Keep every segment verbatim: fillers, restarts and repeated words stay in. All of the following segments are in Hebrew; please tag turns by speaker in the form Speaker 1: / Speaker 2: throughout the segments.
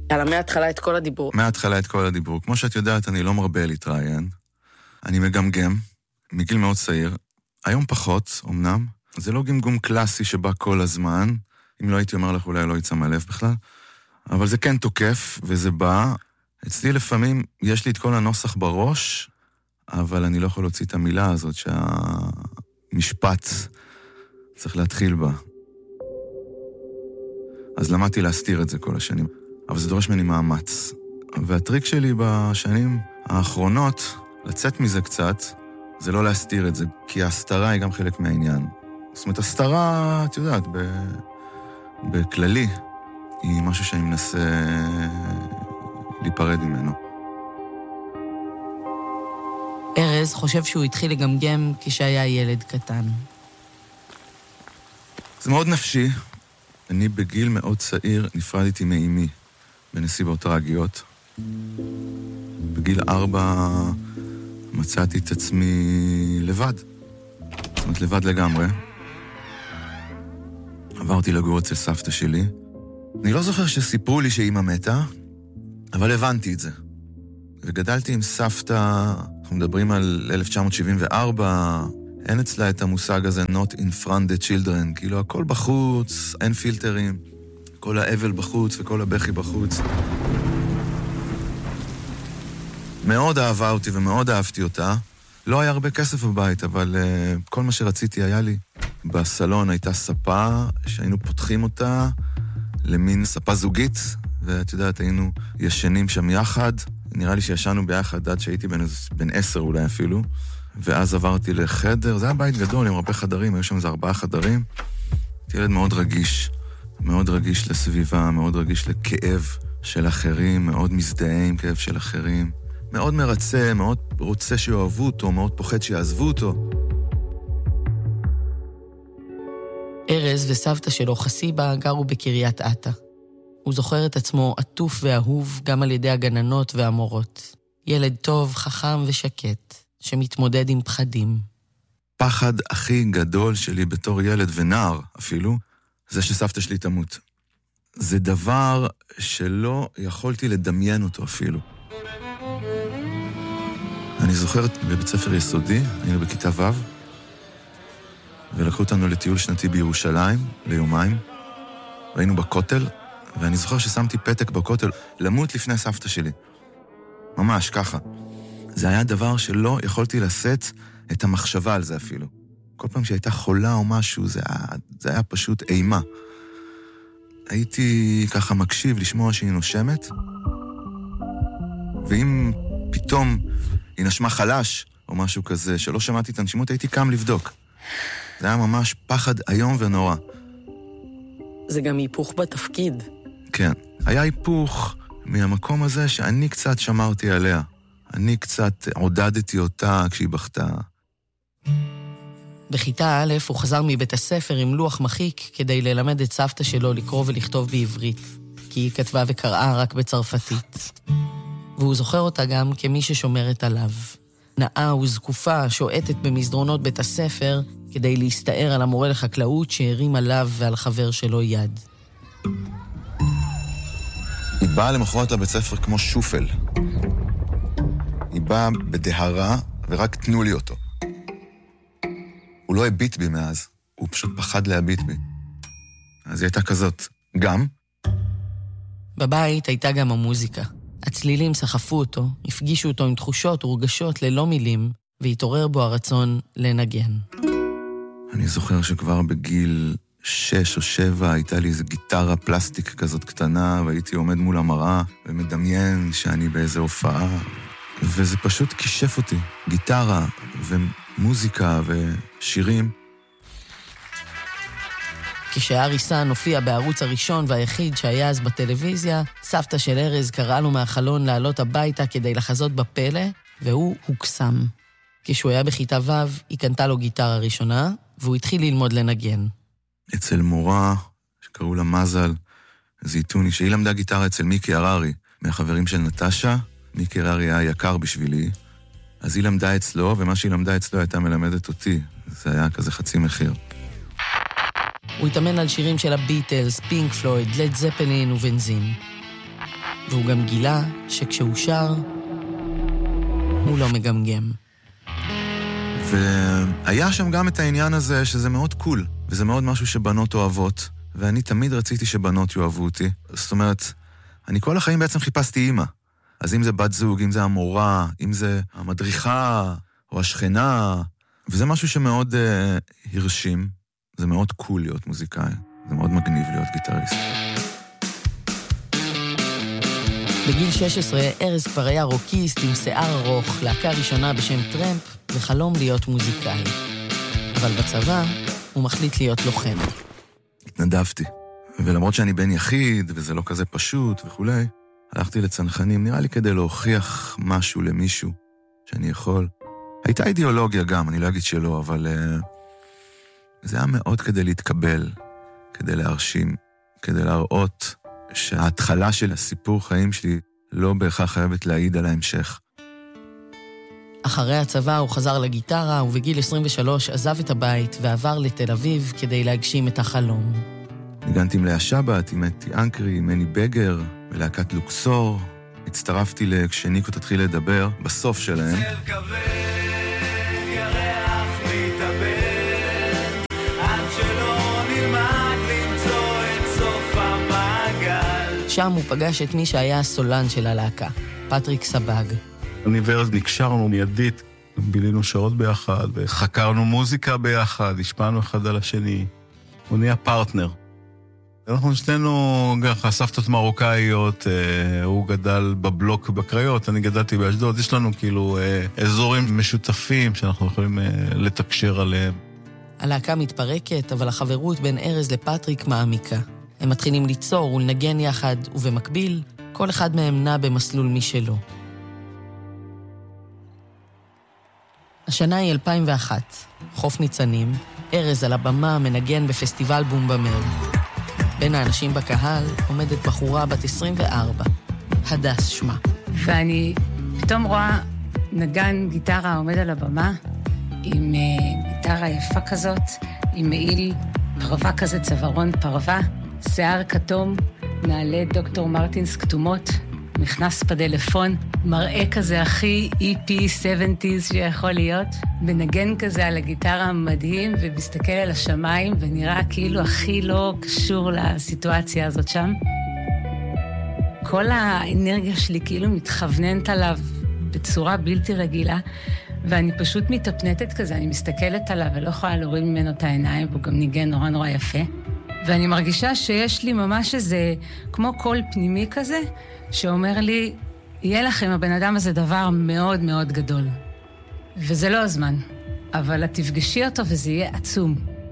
Speaker 1: יאללה, מההתחלה את כל הדיבור.
Speaker 2: מההתחלה את כל הדיבור. כמו שאת יודעת, אני לא מרבה להתראיין. אני מגמגם, מגיל מאוד צעיר. היום פחות, אמנם. זה לא גמגום קלאסי שבא כל הזמן. אם לא הייתי אומר לך, אולי לא יצא מהלב בכלל. אבל זה כן תוקף, וזה בא. אצלי לפעמים יש לי את כל הנוסח בראש, אבל אני לא יכול להוציא את המילה הזאת שהמשפט צריך להתחיל בה. אז למדתי להסתיר את זה כל השנים. אבל זה דורש ממני מאמץ. והטריק שלי בשנים האחרונות, לצאת מזה קצת, זה לא להסתיר את זה, כי ההסתרה היא גם חלק מהעניין. זאת אומרת, הסתרה, את יודעת, בכללי, היא משהו שאני מנסה להיפרד ממנו.
Speaker 1: ארז חושב שהוא התחיל לגמגם כשהיה ילד קטן.
Speaker 2: זה מאוד נפשי. אני בגיל מאוד צעיר נפרדתי מאימי בנסיבות טרגיות. בגיל ארבע מצאתי את עצמי לבד. זאת אומרת, לבד לגמרי. עברתי לגור אצל סבתא שלי. אני לא זוכר שסיפרו לי שאימא מתה, אבל הבנתי את זה. וגדלתי עם סבתא, אנחנו מדברים על אלף תשע מאות שבעים וארבע, אין אצלה את המושג הזה, not in front the children, כאילו הכל בחוץ, אין פילטרים, כל האבל בחוץ וכל הבכי בחוץ. מאוד אהבה אותי ומאוד אהבתי אותה. לא היה הרבה כסף בבית, אבל uh, כל מה שרציתי היה לי. בסלון הייתה ספה שהיינו פותחים אותה למין ספה זוגית, ואת יודעת, היינו ישנים שם יחד. נראה לי שישנו ביחד עד שהייתי בן, בן עשר אולי אפילו. ואז עברתי לחדר, זה היה בית גדול עם הרבה חדרים, היו שם איזה ארבעה חדרים. הייתי ילד מאוד רגיש, מאוד רגיש לסביבה, מאוד רגיש לכאב של אחרים, מאוד מזדהה עם כאב של אחרים. מאוד מרצה, מאוד רוצה שיאהבו אותו, מאוד פוחד שיעזבו אותו.
Speaker 1: ארז וסבתא שלו חסיבה גרו בקריית אתא. הוא זוכר את עצמו עטוף ואהוב גם על ידי הגננות והמורות. ילד טוב, חכם ושקט, שמתמודד עם פחדים.
Speaker 2: פחד הכי גדול שלי בתור ילד ונער אפילו, זה שסבתא שלי תמות. זה דבר שלא יכולתי לדמיין אותו אפילו. אני זוכרת בבית ספר יסודי, היינו בכיתה ו', ולקחו אותנו לטיול שנתי בירושלים, ליומיים, והיינו בכותל, ואני זוכר ששמתי פתק בכותל, למות לפני סבתא שלי. ממש, ככה. זה היה דבר שלא יכולתי לשאת את המחשבה על זה אפילו. כל פעם שהייתה חולה או משהו, זה היה, זה היה פשוט אימה. הייתי ככה מקשיב לשמוע שהיא נושמת, ואם פתאום היא נשמה חלש או משהו כזה, שלא שמעתי את הנשימות, הייתי קם לבדוק. זה היה ממש פחד איום ונורא.
Speaker 1: זה גם היפוך בתפקיד.
Speaker 2: כן. היה היפוך מהמקום הזה שאני קצת שמרתי עליה. אני קצת עודדתי אותה כשהיא בכתה.
Speaker 1: בכיתה א' הוא חזר מבית הספר עם לוח מחיק כדי ללמד את סבתא שלו לקרוא ולכתוב בעברית, כי היא כתבה וקראה רק בצרפתית. והוא זוכר אותה גם כמי ששומרת עליו. נאה וזקופה שועטת במסדרונות בית הספר כדי להסתער על המורה לחקלאות שהרים עליו ועל חבר שלו יד.
Speaker 2: היא באה למחרת לבית ספר כמו שופל. היא באה בדהרה ורק תנו לי אותו. הוא לא הביט בי מאז, הוא פשוט פחד להביט בי. אז היא הייתה כזאת, גם.
Speaker 1: בבית הייתה גם המוזיקה. הצלילים סחפו אותו, הפגישו אותו עם תחושות ורגשות ללא מילים, והתעורר בו הרצון לנגן.
Speaker 2: אני זוכר שכבר בגיל שש או שבע הייתה לי איזו גיטרה פלסטיק כזאת קטנה, והייתי עומד מול המראה ומדמיין שאני באיזו הופעה, וזה פשוט קישף אותי. גיטרה ומוזיקה ושירים.
Speaker 1: כשארי סן הופיע בערוץ הראשון והיחיד שהיה אז בטלוויזיה, סבתא של ארז קראה לו מהחלון לעלות הביתה כדי לחזות בפלא, והוא הוקסם. כשהוא היה בכיתה ו' היא קנתה לו גיטרה ראשונה, והוא התחיל ללמוד לנגן.
Speaker 2: אצל מורה שקראו לה מזל זיתוני, שהיא למדה גיטרה אצל מיקי הררי, מהחברים של נטשה. מיקי הררי היה יקר בשבילי, אז היא למדה אצלו, ומה שהיא למדה אצלו הייתה מלמדת אותי. זה היה כזה חצי מחיר.
Speaker 1: הוא התאמן על שירים של הביטלס, פינק פלויד, לד זפלין ובנזין. והוא גם גילה שכשהוא שר, הוא לא מגמגם.
Speaker 2: והיה שם גם את העניין הזה שזה מאוד קול, וזה מאוד משהו שבנות אוהבות, ואני תמיד רציתי שבנות יאהבו אותי. זאת אומרת, אני כל החיים בעצם חיפשתי אימא. אז אם זה בת זוג, אם זה המורה, אם זה המדריכה או השכנה, וזה משהו שמאוד uh, הרשים. זה מאוד קול להיות מוזיקאי, זה מאוד מגניב להיות גיטריסט.
Speaker 1: בגיל שש עשרה ארז כבר היה רוקיסט עם שיער ארוך, להקה ראשונה בשם טרמפ, וחלום להיות מוזיקאי. אבל בצבא הוא מחליט להיות לוחם.
Speaker 2: התנדבתי, ולמרות שאני בן יחיד, וזה לא כזה פשוט וכולי, הלכתי לצנחנים, נראה לי כדי להוכיח משהו למישהו שאני יכול. הייתה אידיאולוגיה גם, אני לא אגיד שלא, אבל uh, זה היה מאוד כדי להתקבל, כדי להרשים, כדי להראות שההתחלה של הסיפור חיים שלי לא בהכרח חייבת להעיד על ההמשך.
Speaker 1: אחרי הצבא הוא חזר לגיטרה, ובגיל עשרים ושלוש עזב את הבית ועבר לתל אביב כדי להגשים את החלום.
Speaker 2: ניגנתי עם לאה שבת, עם אתי אנקרי, עם מני בגר, ולהקת לוקסור. הצטרפתי לכשניקו תתחיל לדבר, בסוף שלהם. צל כבד, ירח מתאבד, עד שלא נלמד למצוא את סוף המעגל. שם הוא פגש את מי שהיה הסולן של הלהקה, פטריק סבג.
Speaker 3: אני וארז נקשרנו מיידית, בילינו שעות ביחד, וחקרנו מוזיקה ביחד, השפענו אחד על השני. הוא נהיה פרטנר. אנחנו שנינו ככה סבתות מרוקאיות, אה, הוא גדל בבלוק בקריות, אני גדלתי באשדוד, יש לנו כאילו אה, אזורים משותפים שאנחנו יכולים אה, לתקשר עליהם.
Speaker 1: הלהקה מתפרקת, אבל החברות בין ארז לפטריק מעמיקה. הם מתחילים ליצור ולנגן יחד, ובמקביל, כל אחד מהם נע במסלול משלו. השנה היא אלפיים ואחת, חוף ניצנים, ארז על הבמה מנגן בפסטיבל בומבמל. בין האנשים בקהל עומדת בחורה בת עשרים וארבע, הדס שמה.
Speaker 4: ואני פתאום רואה נגן גיטרה עומד על הבמה, עם uh, גיטרה יפה כזאת, עם מעיל פרווה כזה, צווארון פרווה, שיער כתום, נעלי דוקטור מרטינס כתומות, מכנס פדלפון, מראה כזה הכי אי פי שבעים שיכול להיות, מנגן כזה על הגיטרה מדהים ומסתכל על השמיים ונראה כאילו הכי לא קשור לסיטואציה הזאת שם. כל האנרגיה שלי כאילו מתכווננת עליו בצורה בלתי רגילה, ואני פשוט מתאפנתת כזה, אני מסתכלת עליו ולא יכולה להוריד ממנו את העיניים, והוא גם ניגן נורא נורא יפה. ואני מרגישה שיש לי ממש איזה, כמו קול פנימי כזה, שאומר לי, יהיה לכם הבן אדם הזה דבר מאוד מאוד גדול. וזה לא הזמן, אבל את תפגשי אותו וזה יהיה עצום.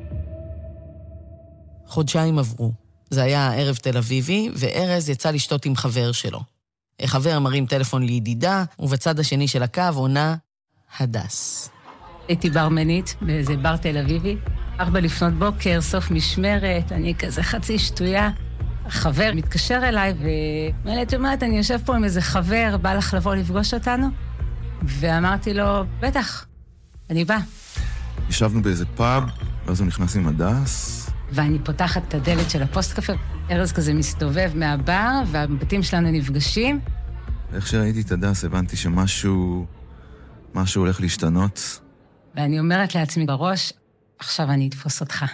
Speaker 1: חודשיים עברו. זה היה ערב תל אביבי, וארז יצא לשתות עם חבר שלו. החבר מרים טלפון לידידה, ובצד השני של הקו עונה הדס.
Speaker 4: הייתי ברמנית באיזה בר תל אביבי, ארבע לפנות בוקר, סוף משמרת, אני כזה חצי שטויה. החבר מתקשר אליי ואומר לי, את אומרת, אני יושב פה עם איזה חבר, בא לך לבוא לפגוש אותנו? ואמרתי לו, בטח, אני בא.
Speaker 2: ישבנו באיזה פאב, ואז הוא נכנס עם הדס.
Speaker 4: ואני פותחת את הדלת של הפוסט קפה, ארז כזה מסתובב מהבר, והבתים שלנו נפגשים.
Speaker 2: איך שראיתי את הדס, הבנתי שמשהו, משהו הולך להשתנות.
Speaker 4: ואני אומרת לעצמי בראש, עכשיו אני אתפוס אותך.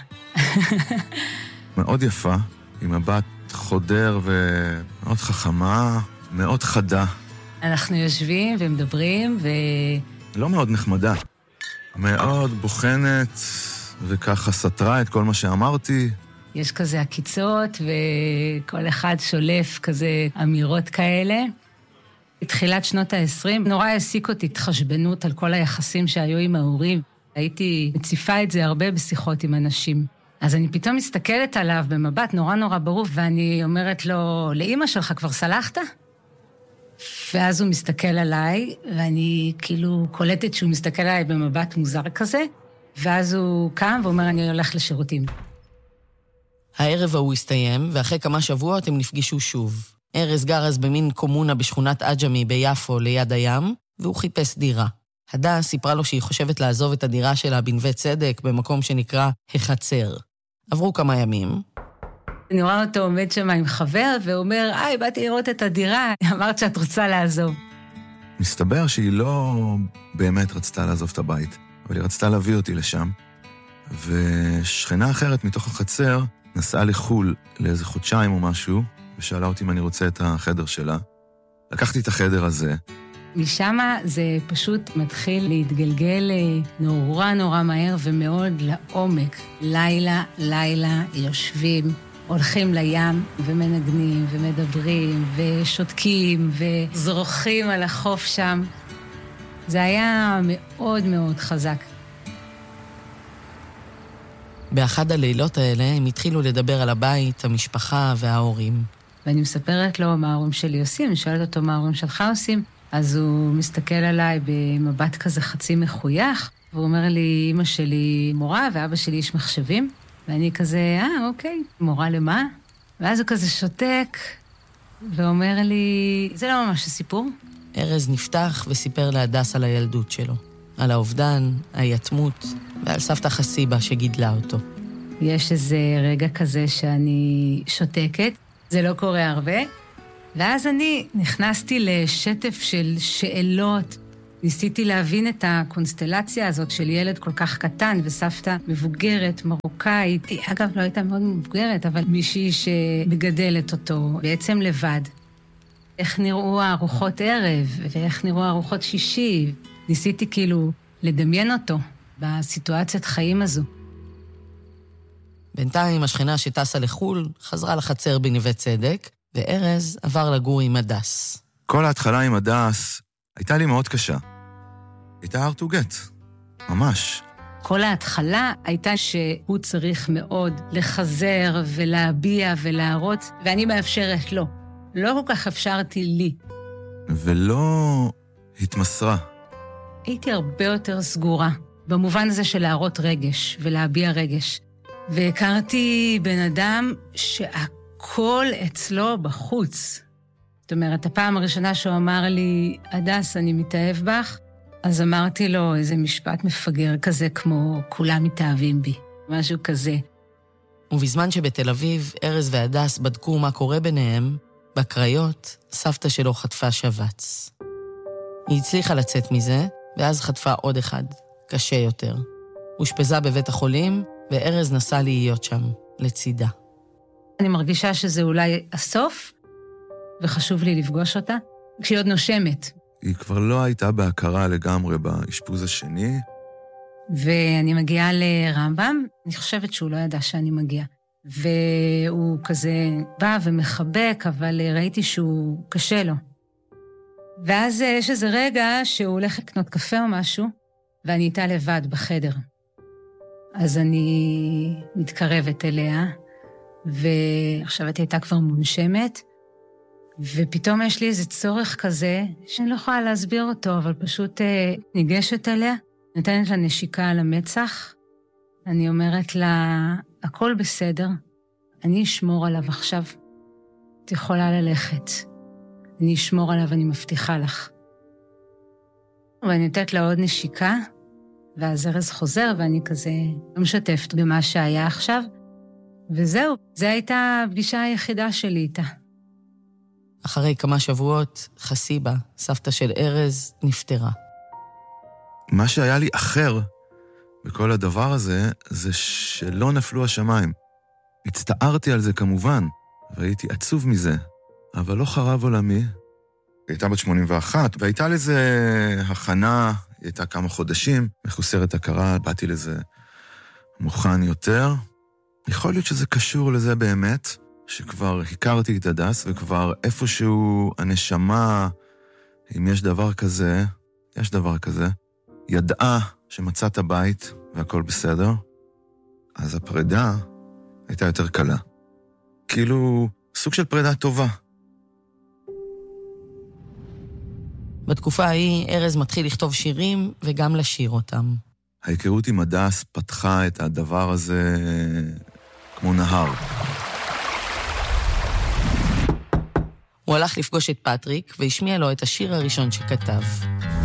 Speaker 2: מאוד יפה, עם מבט חודר ומאוד חכמה, מאוד חדה.
Speaker 4: אנחנו יושבים ומדברים ו...
Speaker 2: לא מאוד נחמדה. מאוד בוחנת וככה סתרה את כל מה שאמרתי.
Speaker 4: יש כזה עקיצות וכל אחד שולף כזה אמירות כאלה. בתחילת שנות ה-עשרים נורא העסיק אותי התחשבנות על כל היחסים שהיו עם ההורים. הייתי מציפה את זה הרבה בשיחות עם אנשים. אז אני פתאום מסתכלת עליו במבט נורא נורא ברור, ואני אומרת לו, לאמא שלך כבר סלחת? ואז הוא מסתכל עליי, ואני כאילו קולטת שהוא מסתכל עליי במבט מוזר כזה, ואז הוא קם ואומר, אני הולך לשירותים.
Speaker 1: הערב ההוא הסתיים, ואחרי כמה שבועות הם נפגישו שוב. ארז גר אז במין קומונה בשכונת אג'מי ביפו ליד הים, והוא חיפש דירה. הדס סיפרה לו שהיא חושבת לעזוב את הדירה שלה בנווה צדק, במקום שנקרא החצר. עברו כמה ימים.
Speaker 4: אני רואה אותו עומד שם עם חבר, ואומר, היי, באתי לראות את הדירה, אמרת שאת רוצה לעזוב.
Speaker 2: מסתבר שהיא לא באמת רצתה לעזוב את הבית, אבל היא רצתה להביא אותי לשם, ושכנה אחרת מתוך החצר נסעה לחול לאיזה חודשיים או משהו, ושאלה אותי אם אני רוצה את החדר שלה. לקחתי את החדר הזה.
Speaker 4: משם זה פשוט מתחיל להתגלגל נורא נורא מהר ומאוד לעומק. לילה, לילה, יושבים, הולכים לים ומנגנים ומדברים ושותקים וזורחים על החוף שם. זה היה מאוד מאוד חזק.
Speaker 1: באחד הלילות האלה הם התחילו לדבר על הבית, המשפחה וההורים.
Speaker 4: ואני מספרת לו מה ההורים שלי עושים, אני שואלת אותו מה ההורים שלך עושים, אז הוא מסתכל עליי במבט כזה חצי מחוייך, והוא אומר לי, אמא שלי מורה ואבא שלי איש מחשבים, ואני כזה, אה, אוקיי, מורה למה? ואז הוא כזה שותק, ואומר לי, זה לא ממש הסיפור.
Speaker 1: ארז נפתח וסיפר להדס על הילדות שלו, על האובדן, היתמות, ועל סבתא חסיבה שגידלה אותו.
Speaker 4: יש איזה רגע כזה שאני שותקת, זה לא קורה הרבה, ואז אני נכנסתי לשטף של שאלות, ניסיתי להבין את הקונסטלציה הזאת של ילד כל כך קטן וסבתא מבוגרת, מרוקאית. היא אגב לא הייתה מאוד מבוגרת, אבל מישהי שמגדלת אותו בעצם לבד. איך נראו הארוחות ערב, ואיך נראו הארוחות שישי. ניסיתי כאילו לדמיין אותו בסיטואציית חיים הזו.
Speaker 1: בינתיים השכנה שטסה לחול חזרה לחצר בנווה צדק, וארז עבר לגור עם הדס.
Speaker 2: כל ההתחלה עם הדס הייתה לי מאוד קשה. הייתה hard to get, ממש.
Speaker 4: כל ההתחלה הייתה שהוא צריך מאוד לחזר ולהביע ולהראות, ואני מאפשרת לו. לא כל כך אפשרתי לי.
Speaker 2: ולא התמסרה.
Speaker 4: הייתי הרבה יותר סגורה, במובן הזה של להראות רגש ולהביע רגש. והכרתי בן אדם שהכל אצלו בחוץ. זאת אומרת, הפעם הראשונה שהוא אמר לי, הדס, אני מתאהב בך, אז אמרתי לו איזה משפט מפגר כזה, כמו כולם מתאהבים בי, משהו כזה.
Speaker 1: ובזמן שבתל אביב, ארז והדס בדקו מה קורה ביניהם, בקריות, סבתא שלו חטפה שבץ. היא הצליחה לצאת מזה, ואז חטפה עוד אחד, קשה יותר. הושפזה בבית החולים, וארז נסע להיות שם, לצידה.
Speaker 4: אני מרגישה שזה אולי הסוף, וחשוב לי לפגוש אותה, כשהיא עוד נושמת.
Speaker 2: היא כבר לא הייתה בהכרה לגמרי באשפוז השני.
Speaker 4: ואני מגיעה לרמב"ם, אני חושבת שהוא לא ידע שאני מגיעה. והוא כזה בא ומחבק, אבל ראיתי שהוא קשה לו. ואז יש איזה רגע שהוא הולך לקנות קפה או משהו, ואני איתה לבד בחדר. אז אני מתקרבת אליה, ועכשיו היא הייתה כבר מונשמת, ופתאום יש לי איזה צורך כזה, שאני לא יכולה להסביר אותו, אבל פשוט אה, ניגשת אליה, נתנת לה נשיקה על המצח, אני אומרת לה, הכל בסדר, אני אשמור עליו עכשיו, את יכולה ללכת, אני אשמור עליו, אני מבטיחה לך. ואני נותנת לה עוד נשיקה, ואז ארז חוזר, ואני כזה לא משתפת במה שהיה עכשיו, וזהו, זו הייתה הפגישה היחידה שלי איתה.
Speaker 1: אחרי כמה שבועות, חסיבה, סבתא של ארז, נפטרה.
Speaker 2: מה שהיה לי אחר בכל הדבר הזה, זה שלא נפלו השמיים. הצטערתי על זה כמובן, והייתי עצוב מזה, אבל לא חרב עולמי. היא הייתה בת שמונים ואחת, והייתה לזה הכנה, היא הייתה כמה חודשים, מחוסרת הכרה, באתי לזה מוכן יותר. יכול להיות שזה קשור לזה באמת, שכבר הכרתי את הדס, וכבר איפשהו הנשמה, אם יש דבר כזה, יש דבר כזה, ידעה שמצאת בית והכל בסדר, אז הפרידה הייתה יותר קלה. כאילו סוג של פרידה טובה.
Speaker 1: בתקופה ההיא, ארז מתחיל לכתוב שירים וגם לשיר אותם.
Speaker 2: ההיכרות עם הדס פתחה את הדבר הזה כמו נהר.
Speaker 1: הוא הלך לפגוש את פטריק והשמיע לו את השיר הראשון שכתב.